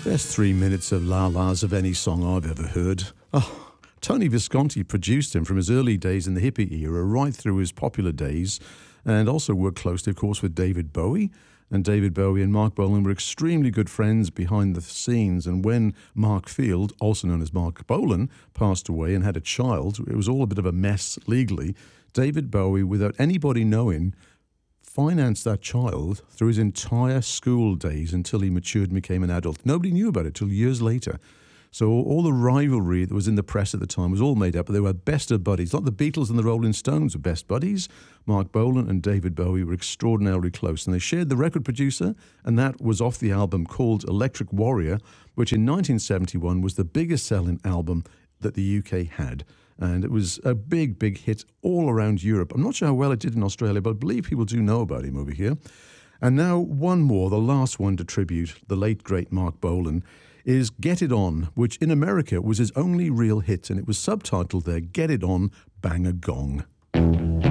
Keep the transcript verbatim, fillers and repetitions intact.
Best three minutes of La La's of any song I've ever heard. Oh, Tony Visconti produced him from his early days in the hippie era right through his popular days, and also worked closely, of course, with David Bowie. And David Bowie and Mark Bolan were extremely good friends behind the scenes. And when Mark Field, also known as Mark Bolan, passed away and had a child, it was all a bit of a mess legally. David Bowie, without anybody knowing, financed that child through his entire school days until he matured and became an adult. Nobody knew about it till years later. So all the rivalry that was in the press at the time was all made up. They were best of buddies. Like the Beatles and the Rolling Stones were best buddies. Mark Bolan and David Bowie were extraordinarily close. And they shared the record producer, and that was off the album called Electric Warrior, which in nineteen seventy-one was the biggest selling album that the U K had. And it was a big, big hit all around Europe. I'm not sure how well it did in Australia, but I believe people do know about him over here. And now one more, the last one to tribute the late, great Mark Bolan, is Get It On, which in America was his only real hit, and it was subtitled there, Get It On, Bang a Gong.